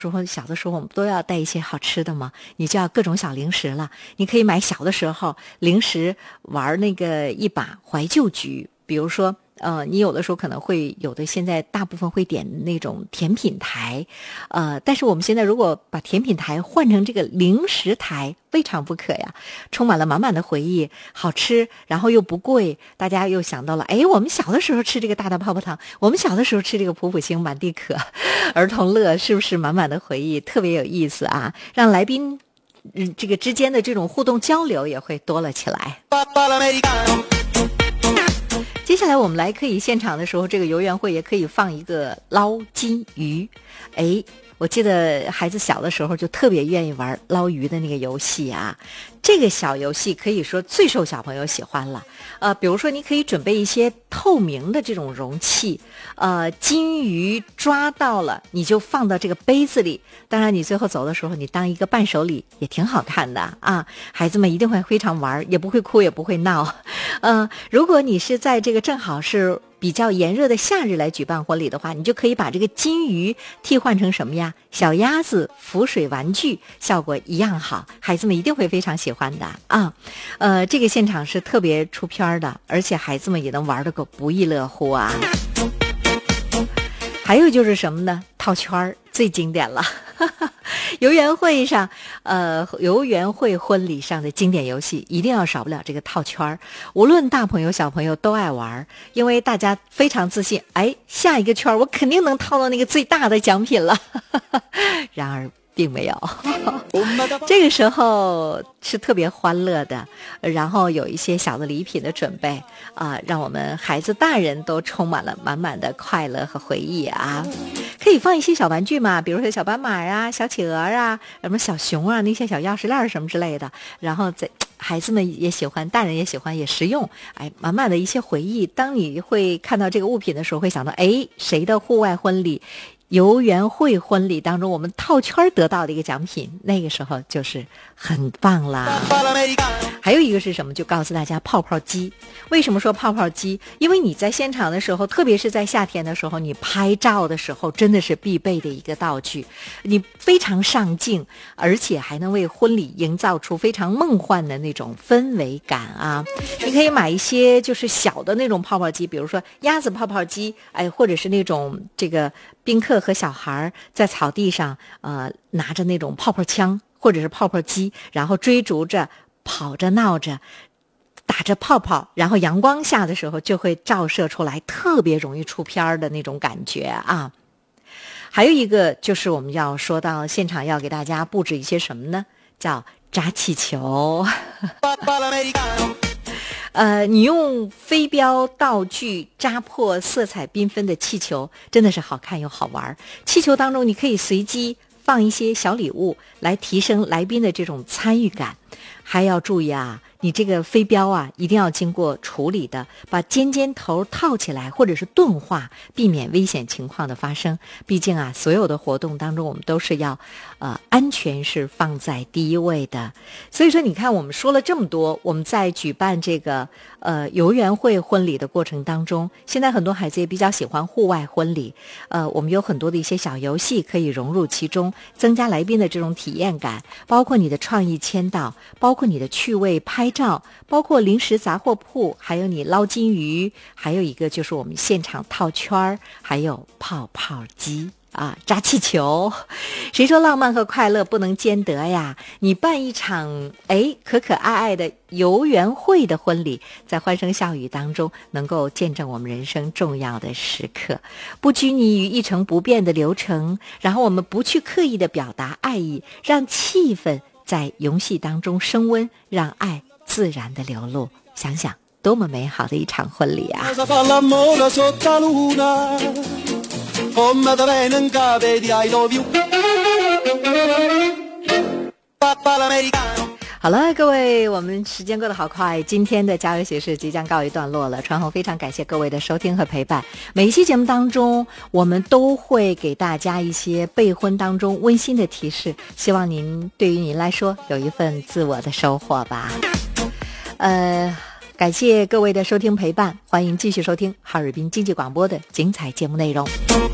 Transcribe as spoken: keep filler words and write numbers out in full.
时候小的时候我们都要带一些好吃的嘛，你就要各种小零食了。你可以买小的时候零食玩那个一把怀旧局，比如说呃，你有的时候可能会有的，现在大部分会点那种甜品台，呃，但是我们现在如果把甜品台换成这个零食台，未尝不可呀，充满了满满的回忆，好吃，然后又不贵，大家又想到了，哎，我们小的时候吃这个大大泡泡糖，我们小的时候吃这个普普星满地可，儿童乐是不是满满的回忆，特别有意思啊，让来宾嗯这个之间的这种互动交流也会多了起来。接下来我们来可以现场的时候，这个游园会也可以放一个捞金鱼。哎，我记得孩子小的时候就特别愿意玩捞鱼的那个游戏啊。这个小游戏可以说最受小朋友喜欢了。呃，比如说你可以准备一些透明的这种容器，呃，金鱼抓到了你就放到这个杯子里。当然你最后走的时候，你当一个伴手礼也挺好看的啊。孩子们一定会非常玩，也不会哭也不会闹。呃，如果你是在这个正好是比较炎热的夏日来举办婚礼的话，你就可以把这个金鱼替换成什么呀？小鸭子、浮水玩具，效果一样好，孩子们一定会非常喜欢的啊。呃，这个现场是特别出片的，而且孩子们也能玩得个不亦乐乎啊。还有就是什么呢？套圈儿最经典了。游园会上，呃，游园会婚礼上的经典游戏一定要少不了这个套圈儿。无论大朋友小朋友都爱玩，因为大家非常自信，哎，下一个圈我肯定能套到那个最大的奖品了。然而并没有。这个时候是特别欢乐的，然后有一些小的礼品的准备啊、呃，让我们孩子大人都充满了满满的快乐和回忆啊。可以放一些小玩具嘛，比如说小斑马啊、小企鹅啊、什么小熊啊，那些小钥匙链什么之类的，然后在孩子们也喜欢，大人也喜欢，也实用，哎，满满的一些回忆。当你会看到这个物品的时候，会想到，哎，谁的户外婚礼游园会婚礼当中我们套圈得到的一个奖品，那个时候就是很棒啦。还有一个是什么，就告诉大家泡泡机。为什么说泡泡机？因为你在现场的时候，特别是在夏天的时候，你拍照的时候真的是必备的一个道具，你非常上镜，而且还能为婚礼营造出非常梦幻的那种氛围感啊。你可以买一些就是小的那种泡泡机，比如说鸭子泡泡机，哎，或者是那种这个宾客和小孩在草地上呃拿着那种泡泡枪或者是泡泡机，然后追逐着跑着闹着打着泡泡，然后阳光下的时候就会照射出来特别容易出片的那种感觉啊。还有一个就是我们要说到现场要给大家布置一些什么呢，叫扎气球。呃，你用飞镖道具扎破色彩缤纷的气球，真的是好看又好玩。气球当中你可以随机放一些小礼物，来提升来宾的这种参与感。还要注意啊，你这个飞镖啊一定要经过处理的，把尖尖头套起来或者是钝化，避免危险情况的发生。毕竟啊，所有的活动当中我们都是要呃安全是放在第一位的。所以说你看我们说了这么多，我们在举办这个呃游园会婚礼的过程当中，现在很多孩子也比较喜欢户外婚礼，呃我们有很多的一些小游戏可以融入其中，增加来宾的这种体验感，包括你的创意签到，包括你的趣味拍照，包括零食杂货铺，还有你捞金鱼，还有一个就是我们现场套圈，还有泡泡机啊，扎气球。谁说浪漫和快乐不能兼得呀？你办一场哎可可爱爱的游园会的婚礼，在欢声笑语当中能够见证我们人生重要的时刻，不拘泥于一成不变的流程，然后我们不去刻意的表达爱意，让气氛在游戏当中升温，让爱自然的流露。想想多么美好的一场婚礼啊。好了，各位，我们时间过得好快，今天的家有喜事即将告一段落了。传红非常感谢各位的收听和陪伴。每一期节目当中，我们都会给大家一些备婚当中温馨的提示，希望您对于您来说有一份自我的收获吧。呃，感谢各位的收听陪伴，欢迎继续收听哈尔滨经济广播的精彩节目内容。